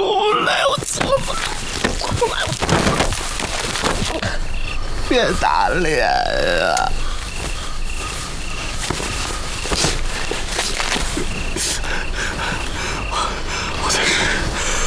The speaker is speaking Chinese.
不来，我错了，不来，别打脸啊！